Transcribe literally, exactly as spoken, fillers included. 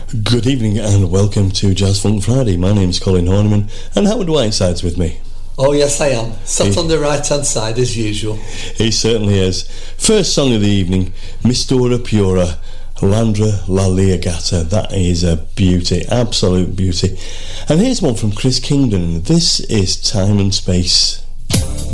Good evening and welcome to Jazz Funk Friday. My name's Colin Horniman and Howard Whiteside's with me. Oh yes I am, sat he, on the right hand side as usual. He certainly is. First song of the evening, Mistura Pura, Landra La Liagata. That is a beauty, absolute beauty. And here's one from Chris Kingdon. This is Time and Space.